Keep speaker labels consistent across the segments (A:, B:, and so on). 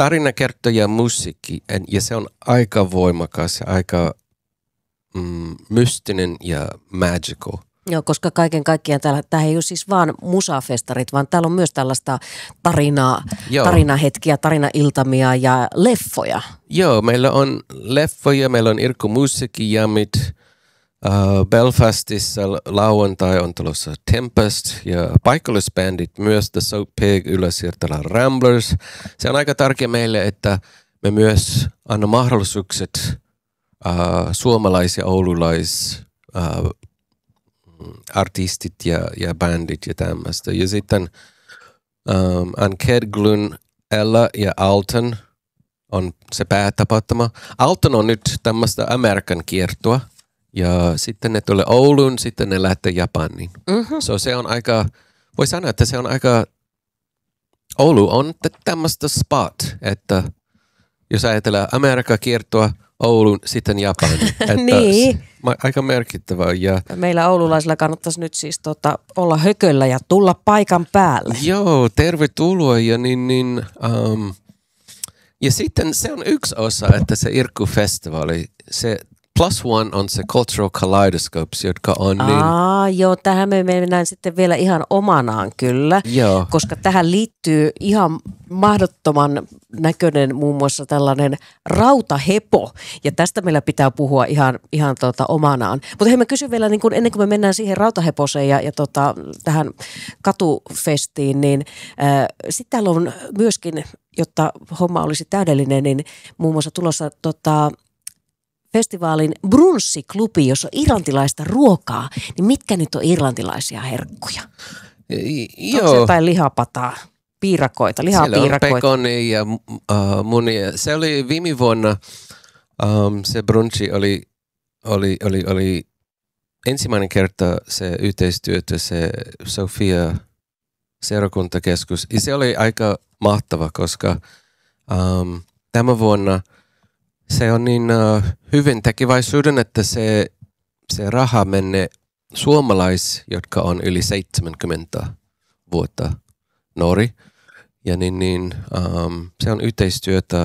A: tarinakertoja musiikki, ja se on aika voimakas ja aika mystinen ja magical.
B: Joo, koska kaiken kaikkiaan tämä ei ole siis vaan musafestarit, vaan täällä on myös tällaista tarinahetkiä, tarinailtamia ja leffoja.
A: Joo, meillä on leffoja, meillä on Irkku musiikkijammit. Belfastissa lauantai on tulossa Tempest ja paikallisbändit myös The Soap Pig, Ylä-Siirtälän Ramblers. Se on aika tärkeä meille, että me myös anna mahdollisuukset suomalais- ja artistit ja bändit ja tämmöistä. Ja sitten Ankedglun, Ella ja Alton on se päätapahtuma. Alton on nyt tämmöistä Amerikan kiertoa. Ja sitten ne tulee Ouluun, sitten ne lähtee Japaniin. So se on aika, voi sanoa, että se on aika, Oulu on tämmöistä spot, että jos ajatellaan Amerikka kiertoa, Ouluun, sitten Japaniin.
B: Niin.
A: Aika merkittävää. Ja
B: meillä oululaisilla kannattaisi nyt siis olla hököllä ja tulla paikan päälle.
A: Joo, tervetuloa. Ja sitten se on yksi osa, että se Irkku-festivaali, se Plus One on se Cultural Kaleidoscopes, jotka on
B: Joo, tähän me mennään sitten vielä ihan omanaan kyllä,
A: Joo.
B: Koska tähän liittyy ihan mahdottoman näköinen muun muassa tällainen rautahepo, ja tästä meillä pitää puhua ihan omanaan. Mutta hei, mä kysyn vielä, niin kun, ennen kuin me mennään siihen rautaheposeen ja tähän katufestiin, niin sitten täällä on myöskin, jotta homma olisi täydellinen, niin muun muassa tulossa festivaalin brunssiklubi, jossa on irlantilaista ruokaa, niin mitkä nyt on irlantilaisia herkkuja? Onko se jotain lihapataa, piirakoita, lihapiirakoita?
A: Siellä on pekonia ja munia. Se oli viime vuonna, se brunchi oli ensimmäinen kerta se yhteistyötä, se Sofia seurakuntakeskus. Ja se oli aika mahtava, koska tämä vuonna se on niin hyvin tekeväisyyden, että se raha menee jotka on yli 70 vuotta nuori. Ja se on yhteistyötä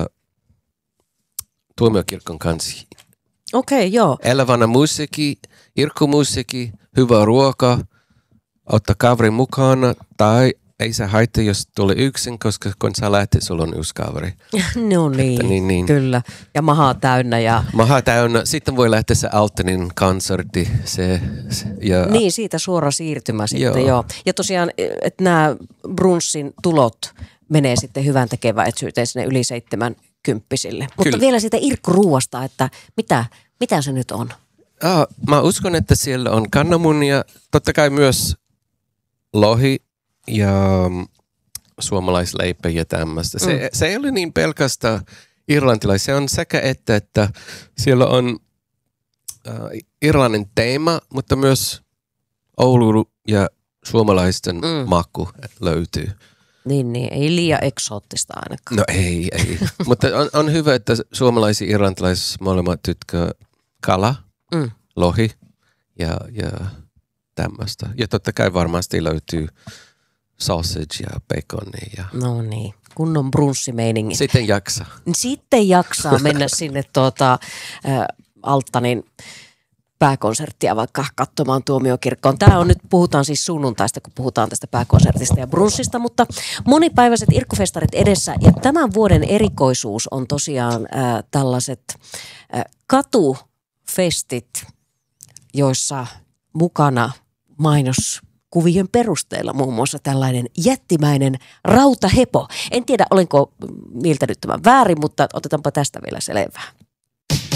A: Tuomiokirkon kanssa.
B: Okei, joo.
A: Elävänä musiikki, irkkumusiikki, hyvä ruoka, ottaa kaveri mukana tai ei se haittaa, jos tulee yksin, koska kun sä lähtet, sulla on yksi kaveri.
B: No niin, kyllä. Ja mahaa täynnä.
A: Mahaa täynnä. Sitten voi lähteä se Altonin konsertti.
B: Niin, siitä suora siirtymä sitten, joo. Ja tosiaan, että nämä brunssin tulot menee sitten hyvän tekeväisyyteen sinne yli 70-kymppisille. Mutta vielä siitä irkkuruuasta, että mitä se nyt on?
A: Mä uskon, että siellä on kananmunia, totta kai myös lohi ja suomalaisleipä ja tämmöistä. Se ei ole niin pelkästään irlantilaisia. Se on sekä että siellä on Irlannin teema, mutta myös Oulu ja suomalaisten maku löytyy.
B: Niin, ei liian eksoottista ainakaan.
A: No ei. Mutta on hyvä, että suomalaisia irlantilaiset molemmat tykkää kala, lohi ja tämmöistä. Ja totta kai varmasti löytyy sausage ja baconia.
B: No niin, kunnon brunssimeiningi.
A: Sitten
B: jaksaa mennä sinne Alttanin pääkonserttia vaikka katsomaan Tuomiokirkkoon. Tämä on nyt, puhutaan siis sunnuntaista, kun puhutaan tästä pääkonsertista ja brunssista, mutta monipäiväiset irkkufestarit edessä. Ja tämän vuoden erikoisuus on tosiaan tällaiset katufestit, joissa mukana mainoskuvien perusteella muun muassa tällainen jättimäinen rautahepo. En tiedä, olenko mieltänyt tämän väärin, mutta otetaanpa tästä vielä selvää.